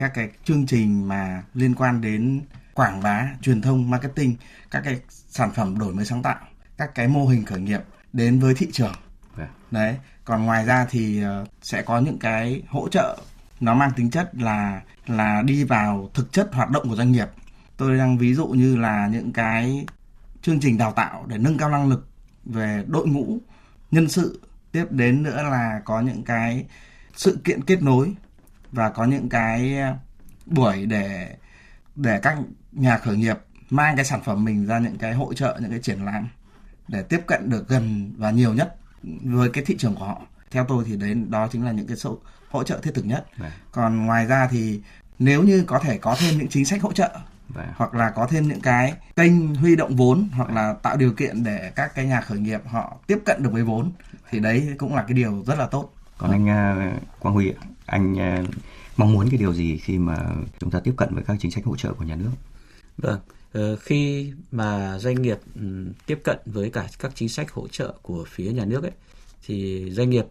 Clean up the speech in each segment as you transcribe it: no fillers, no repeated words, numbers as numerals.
các cái chương trình mà liên quan đến quảng bá, truyền thông, marketing, các cái sản phẩm đổi mới sáng tạo, các cái mô hình khởi nghiệp đến với thị trường. Đấy, còn ngoài ra thì sẽ có những cái hỗ trợ nó mang tính chất là đi vào thực chất hoạt động của doanh nghiệp. Tôi đang ví dụ như là những cái chương trình đào tạo để nâng cao năng lực về đội ngũ nhân sự. Tiếp đến nữa là có những cái sự kiện kết nối và có những cái buổi để các nhà khởi nghiệp mang cái sản phẩm mình ra những cái hội chợ, những cái triển lãm để tiếp cận được gần và nhiều nhất với cái thị trường của họ. Theo tôi thì đó chính là những cái hỗ trợ thiết thực nhất. Còn ngoài ra thì nếu như có thể có thêm những chính sách hỗ trợ hoặc là có thêm những cái kênh huy động vốn hoặc là tạo điều kiện để các cái nhà khởi nghiệp họ tiếp cận được với vốn thì đấy cũng là cái điều rất là tốt. Còn anh Quang Huy, anh mong muốn cái điều gì khi mà chúng ta tiếp cận với các chính sách hỗ trợ của nhà nước? Vâng, khi mà doanh nghiệp tiếp cận với cả các chính sách hỗ trợ của phía nhà nước ấy, thì doanh nghiệp,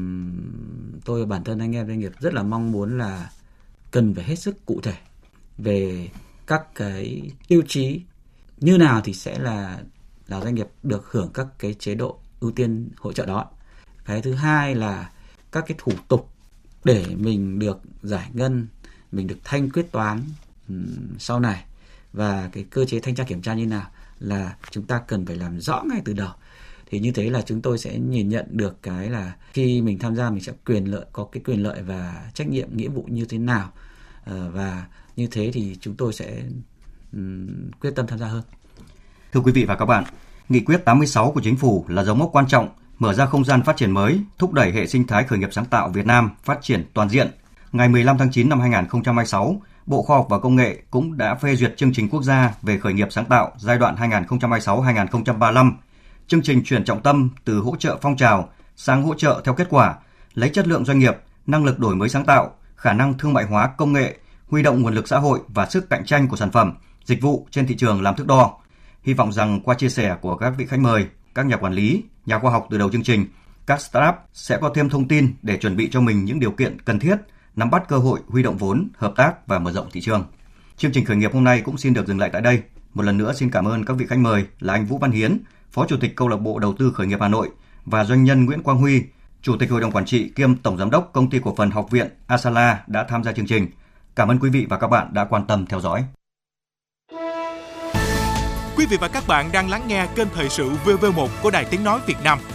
tôi và bản thân anh em doanh nghiệp rất là mong muốn là cần phải hết sức cụ thể về các cái tiêu chí như nào thì sẽ là doanh nghiệp được hưởng các cái chế độ ưu tiên hỗ trợ đó. Cái thứ hai là các cái thủ tục để mình được giải ngân, mình được thanh quyết toán sau này, và cái cơ chế thanh tra kiểm tra như nào là chúng ta cần phải làm rõ ngay từ đầu. Thì như thế là chúng tôi sẽ nhìn nhận được cái là khi mình tham gia mình sẽ có cái quyền lợi và trách nhiệm nghĩa vụ như thế nào, và như thế thì chúng tôi sẽ quyết tâm tham gia hơn. Thưa quý vị và các bạn, Nghị quyết 86 của Chính phủ là dấu mốc quan trọng mở ra không gian phát triển mới, thúc đẩy hệ sinh thái khởi nghiệp sáng tạo Việt Nam phát triển toàn diện. Ngày 15 tháng 9 năm 2026, Bộ Khoa học và Công nghệ cũng đã phê duyệt chương trình quốc gia về khởi nghiệp sáng tạo giai đoạn 2026-2035. Chương trình chuyển trọng tâm từ hỗ trợ phong trào sang hỗ trợ theo kết quả, lấy chất lượng doanh nghiệp, năng lực đổi mới sáng tạo, khả năng thương mại hóa công nghệ, huy động nguồn lực xã hội và sức cạnh tranh của sản phẩm, dịch vụ trên thị trường làm thước đo. Hy vọng rằng qua chia sẻ của các vị khách mời, các nhà quản lý, nhà khoa học từ đầu chương trình, các startup sẽ có thêm thông tin để chuẩn bị cho mình những điều kiện cần thiết, nắm bắt cơ hội huy động vốn, hợp tác và mở rộng thị trường. Chương trình khởi nghiệp hôm nay cũng xin được dừng lại tại đây. Một lần nữa xin cảm ơn các vị khách mời là anh Vũ Văn Hiến, Phó Chủ tịch Câu lạc bộ Đầu tư Khởi nghiệp Hà Nội, và doanh nhân Nguyễn Quang Huy, Chủ tịch Hội đồng Quản trị kiêm Tổng Giám đốc Công ty Cổ phần Học viện Asala đã tham gia chương trình. Cảm ơn quý vị và các bạn đã quan tâm theo dõi. Quý vị và các bạn đang lắng nghe kênh Thời sự VV1 của Đài Tiếng nói Việt Nam.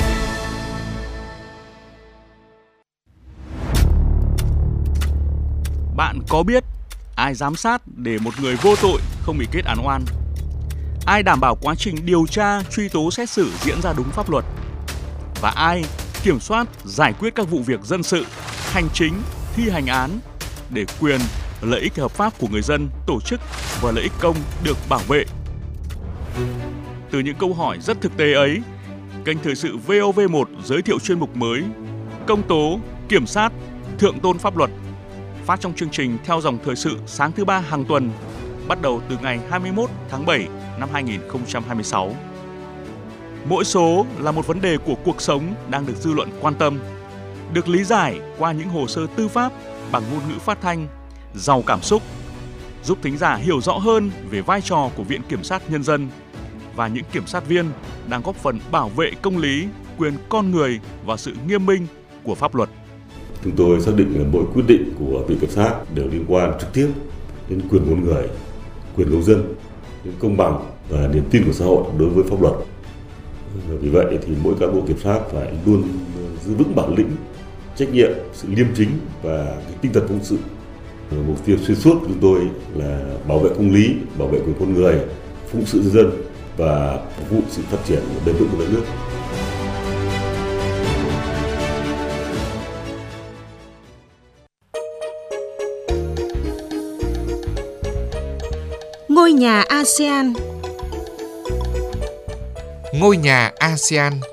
Bạn có biết ai giám sát để một người vô tội không bị kết án oan? Ai đảm bảo quá trình điều tra, truy tố, xét xử diễn ra đúng pháp luật? Và ai kiểm soát, giải quyết các vụ việc dân sự, hành chính, thi hành án để quyền, lợi ích hợp pháp của người dân, tổ chức và lợi ích công được bảo vệ? Từ những câu hỏi rất thực tế ấy, kênh Thời sự VOV1 giới thiệu chuyên mục mới Công tố, kiểm sát, thượng tôn pháp luật, phát trong chương trình theo dòng thời sự sáng thứ 3 hàng tuần, bắt đầu từ ngày 21 tháng 7 năm 2026. Mỗi số là một vấn đề của cuộc sống đang được dư luận quan tâm, được lý giải qua những hồ sơ tư pháp bằng ngôn ngữ phát thanh, giàu cảm xúc, giúp thính giả hiểu rõ hơn về vai trò của Viện Kiểm sát Nhân dân và những kiểm sát viên đang góp phần bảo vệ công lý, quyền con người và sự nghiêm minh của pháp luật. Chúng tôi xác định là mỗi quyết định của Viện Kiểm sát đều liên quan trực tiếp đến quyền con người, quyền công dân, đến công bằng và niềm tin của xã hội đối với pháp luật. Vì vậy thì mỗi cán bộ kiểm sát phải luôn giữ vững bản lĩnh, trách nhiệm, sự liêm chính và cái tinh thần phụng sự. Mục tiêu xuyên suốt của chúng tôi là bảo vệ công lý, bảo vệ quyền con người, phụng sự nhân dân và phục vụ sự phát triển bền vững của đất nước. Ngôi nhà ASEAN. Ngôi nhà ASEAN.